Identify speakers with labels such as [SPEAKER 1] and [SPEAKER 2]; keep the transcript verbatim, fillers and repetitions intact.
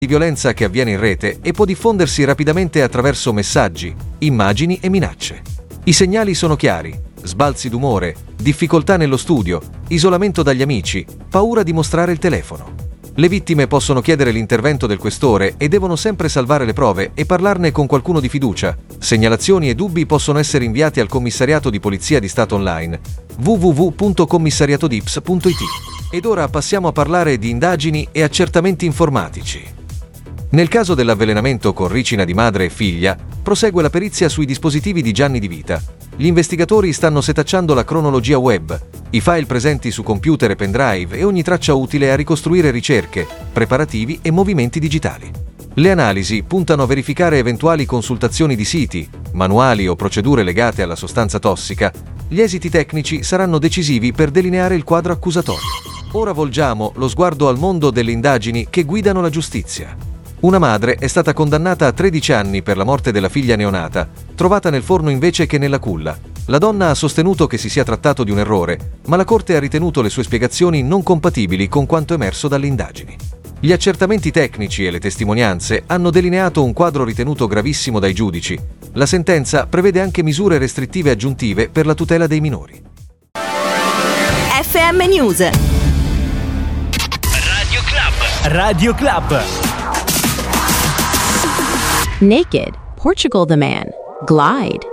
[SPEAKER 1] di violenza che avviene in rete e può diffondersi rapidamente attraverso messaggi, immagini e minacce. I segnali sono chiari: sbalzi d'umore, difficoltà nello studio, isolamento dagli amici, paura di mostrare il telefono. Le vittime possono chiedere l'intervento del questore e devono sempre salvare le prove e parlarne con qualcuno di fiducia. Segnalazioni e dubbi possono essere inviati al Commissariato di Polizia di Stato online w w w punto commissariatodips punto i t. Ed ora passiamo a parlare di indagini e accertamenti informatici. Nel caso dell'avvelenamento con ricina di madre e figlia, prosegue la perizia sui dispositivi di Gianni Di Vita. Gli investigatori stanno setacciando la cronologia web, i file presenti su computer e pendrive e ogni traccia utile a ricostruire ricerche, preparativi e movimenti digitali. Le analisi puntano a verificare eventuali consultazioni di siti, manuali o procedure legate alla sostanza tossica. Gli esiti tecnici saranno decisivi per delineare il quadro accusatorio. Ora volgiamo lo sguardo al mondo delle indagini che guidano la giustizia. Una madre è stata condannata a tredici anni per la morte della figlia neonata, trovata nel forno invece che nella culla. La donna ha sostenuto che si sia trattato di un errore, ma la Corte ha ritenuto le sue spiegazioni non compatibili con quanto emerso dalle indagini. Gli accertamenti tecnici e le testimonianze hanno delineato un quadro ritenuto gravissimo dai giudici. La sentenza prevede anche misure restrittive aggiuntive per la tutela dei minori.
[SPEAKER 2] F M News.
[SPEAKER 3] Radio Club. Radio Club.
[SPEAKER 4] Naked, Portugal the Man, Glide,